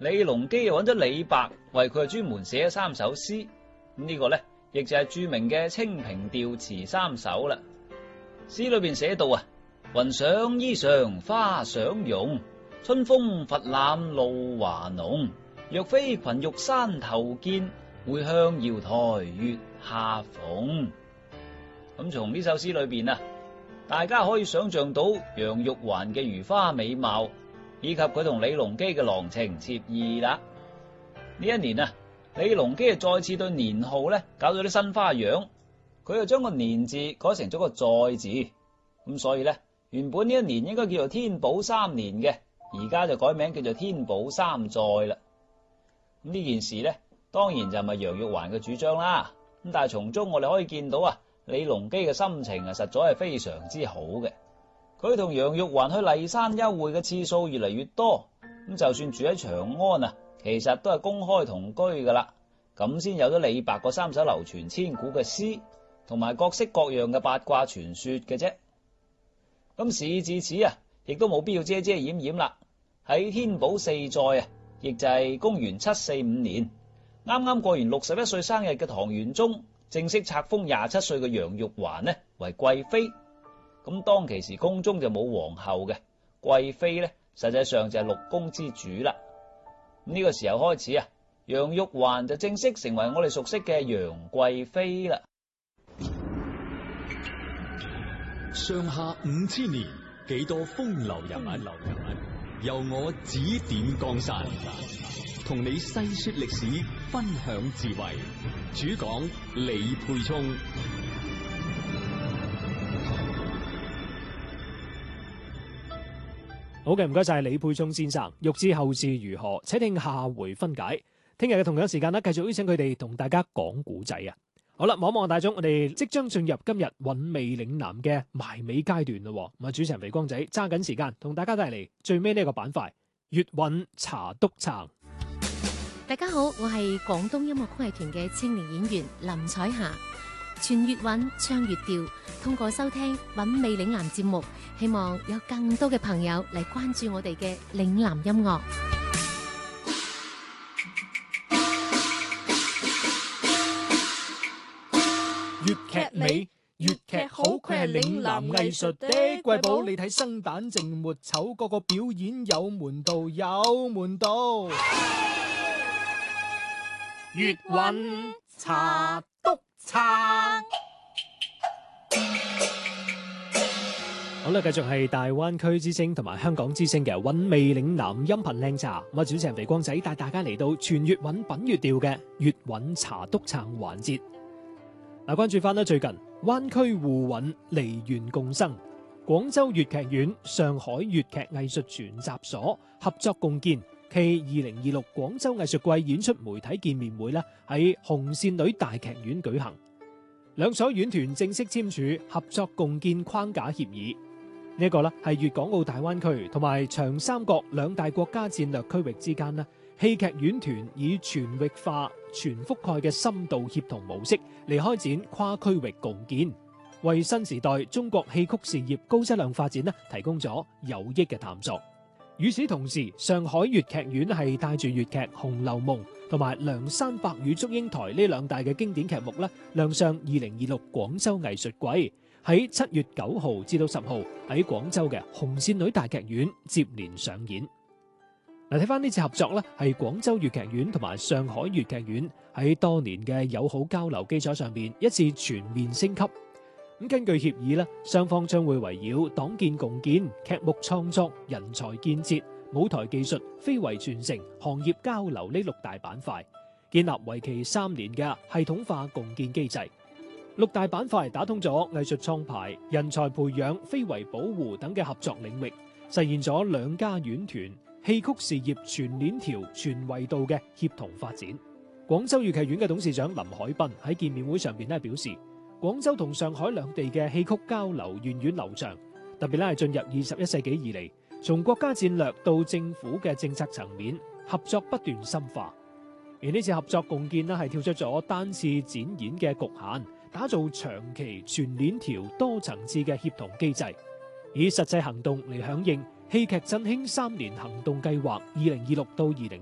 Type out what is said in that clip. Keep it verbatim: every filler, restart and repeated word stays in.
李隆基又揾咗李白為佢專門寫咗三首詩，咁呢個呢，亦就係著名嘅《清平調詞三首》啦。詩裏邊寫到啊，雲想衣裳花想容，春風拂檻露華濃。若非群玉山頭見，會向瑤台月下逢。咁從呢首詩裏邊啊，大家可以想象到楊玉環嘅如花美貌，以及佢同李隆基嘅郎情妾意啦。呢一年啊，李隆基啊再次對年號咧搞咗啲新花樣，佢就將個年字改成咗個在字，咁所以咧原本呢一年應該叫做天寶三年嘅，而家就改名叫做天寶三載啦。咁呢件事咧當然就唔係楊玉環嘅主張啦，咁但係從中我哋可以見到啊，李隆基嘅心情啊實在係非常之好嘅。佢同楊玉環去驪山幽會嘅次數越嚟越多，咁就算住喺長安啊，其實都係公開同居噶啦，咁先有咗李白嗰三首流傳千古嘅詩，同埋各式各樣嘅八卦傳說嘅啫。咁事至此啊，亦都冇必要遮遮掩掩啦。喺天寶四載啊，亦就係公元七四五年，啱啱過完六十一歲生日嘅唐玄宗，正式冊封廿七歲嘅楊玉環呢為貴妃。咁當其時宮中就冇皇后嘅，貴妃呢實際上就係六宮之主啦。呢、這個時候開始啊，楊玉環就正式成為我哋熟悉嘅楊貴妃啦。 上下五千年，幾多風流人物，由我指點江山，同你細說歷史，分享智慧。主講李沛聰。 好嘅，唔該晒李沛聰先生。欲知後事如何，且聽下回分解。聽日嘅同樣時間呢，繼續邀請佢哋同大家講古仔啊！好啦，望望大鐘，我哋即將進入今日韻味嶺南嘅埋尾階段咯。咁啊，主持人肥光仔揸緊時間同大家帶嚟最尾呢個板塊粵韻茶篤撐。 大家好，我係廣東音樂曲藝團嘅青年演員林彩霞。傳粵韻，唱粵調，通過收聽韻味嶺南節目，希望有更多嘅朋友嚟關注我哋嘅嶺南音樂。 粵劇美，粵劇好，佢係嶺南藝術的瑰寶。你睇生旦淨末丑，個個表演有門道，有門道。粵韻茶篤撐。好啦，繼續係大灣區之聲同埋香港之聲嘅韻味嶺南音頻靚茶。咁啊，主持人肥光仔帶大家嚟到全粵韻品粵調嘅粵韻茶篤撐環節。嗱，關注翻啦，最近灣區互韻梨園共生，廣州粵劇院、上海粵劇藝術全集所合作共建暨二零二六廣州藝術季演出媒體見面會咧，喺紅線女大劇院舉行。兩所院團正式簽署合作共建框架協議。呢一個咧係粵港澳大灣區同埋長三角兩大國家戰略區域之間咧，戲劇院團以全域化、全覆蓋嘅深度協同模式嚟開展跨區域共建，為新時代中國戲曲事業高質量發展咧提供咗有益嘅探索。與此同時，上海粵劇院係帶住粵劇《紅樓夢》同埋《梁山伯與祝英台》呢兩大嘅經典劇目咧，亮相二零二六廣州藝術季，喺七月九號至到十號喺廣州嘅紅線女大劇院接連上演。嗱，睇翻呢次合作咧，係廣州粵劇院同埋上海粵劇院喺多年嘅友好交流基礎上邊一次全面升級。咁根據協議咧，雙方將會圍繞黨建共建、劇目創作、人才建設、舞台技術、非遺傳承、行業交流呢六大板塊，建立為期三年嘅系統化共建機制。六大板塊打通咗藝術創排、人才培養、非遺保護等嘅合作領域，實現咗兩家院團戲曲事業全鏈條、全維度嘅協同發展。廣州粵劇院嘅董事長林海濱喺見面會上邊咧表示，廣州同上海兩地嘅戲曲交流源遠流長，特別咧係進入二十一世紀以嚟，從國家戰略到政府嘅政策層面，合作不斷深化。而呢次合作共建咧係跳出咗單次展演嘅局限，打造長期全鏈條多層次嘅協同機制，以實際行動嚟響應戲劇振興三年行動計劃二零二六到二零